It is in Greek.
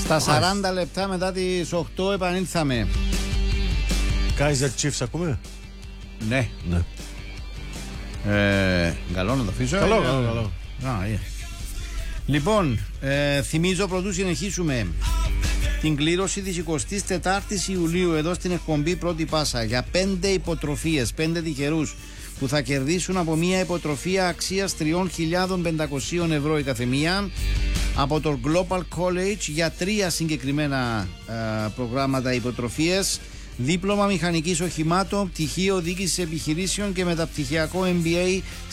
Στα 40 λεπτά μετά τις 8 επανήλθαμε. Kaiser Chiefs ακούμε? Ναι. Καλό να το αφήσω. Καλό. Λοιπόν, θυμίζω πρωτού συνεχίσουμε την κλήρωση της 24ης Ιουλίου εδώ στην εκπομπή Πρώτη Πάσα για 5 υποτροφίες, 5 τυχερούς που θα κερδίσουν από μια υποτροφία αξίας 3.500 ευρώ η καθεμία από το Global College για 3 συγκεκριμένα προγράμματα υποτροφίες: δίπλωμα μηχανικής οχημάτων, πτυχίο διοίκησης επιχειρήσεων και μεταπτυχιακό MBA